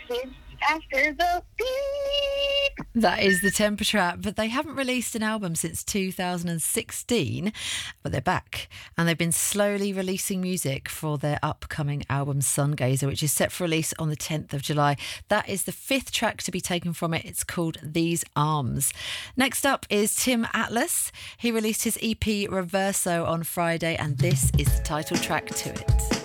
It's after the beep. That is the Temper Trap, but they haven't released an album since 2016, but they're back and they've been slowly releasing music for their upcoming album Sungazer, which is set for release on the 10th of July. That is the fifth track to be taken from it. It's called These Arms. Next up is Tim Atlas. He released his EP Reverso on Friday, and this is the title track to it.